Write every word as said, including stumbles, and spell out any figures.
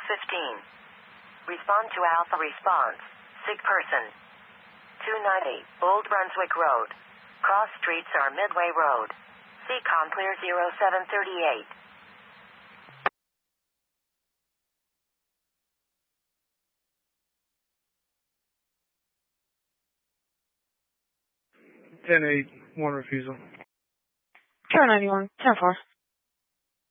fifteen. Respond to Alpha response. Sick person. two ninety, Old Brunswick Road. Cross streets are Midway Road. C COM clear zero seven thirty-eight. ten eight, one refusal. Tower ninety-one, ten four.